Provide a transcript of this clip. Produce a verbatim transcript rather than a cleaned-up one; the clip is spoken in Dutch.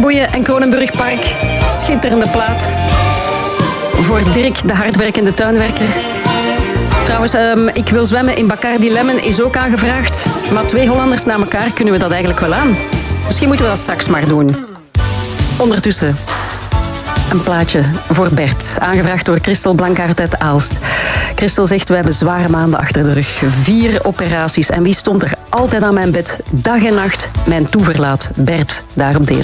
Roeien en Kronenburgpark. Schitterende plaat. Voor Dirk, de hardwerkende tuinwerker. Trouwens, um, Ik wil zwemmen in Bacardi Lemon is ook aangevraagd. Maar twee Hollanders na elkaar kunnen we dat eigenlijk wel aan. Misschien moeten we dat straks maar doen. Ondertussen een plaatje voor Bert. Aangevraagd door Christel Blankaert uit Aalst. Christel zegt, we hebben zware maanden achter de rug. Vier operaties. En wie stond er altijd aan mijn bed? Dag en nacht. Mijn toeverlaat, Bert. Daarom deze.